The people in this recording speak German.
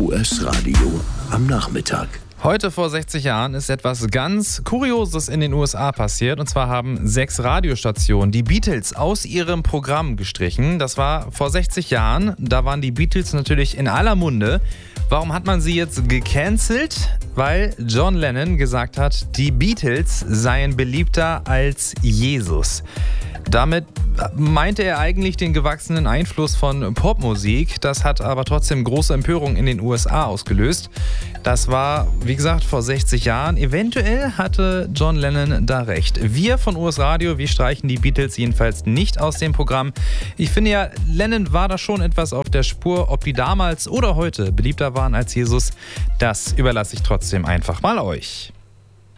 US-Radio am Nachmittag. Heute vor 60 Jahren ist etwas ganz Kurioses in den USA passiert. Und zwar haben 6 Radiostationen die Beatles aus ihrem Programm gestrichen. Das war vor 60 Jahren. Da waren die Beatles natürlich in aller Munde. Warum hat man sie jetzt gecancelt? Weil John Lennon gesagt hat, die Beatles seien beliebter als Jesus. Damit meinte er eigentlich den gewachsenen Einfluss von Popmusik. Das hat aber trotzdem große Empörung in den USA ausgelöst. Das war, wie gesagt, vor 60 Jahren. Eventuell hatte John Lennon da recht. Wir von US Radio, wir streichen die Beatles jedenfalls nicht aus dem Programm. Ich finde ja, Lennon war da schon etwas auf der Spur. Ob die damals oder heute beliebter waren als Jesus, das überlasse ich trotzdem einfach mal euch.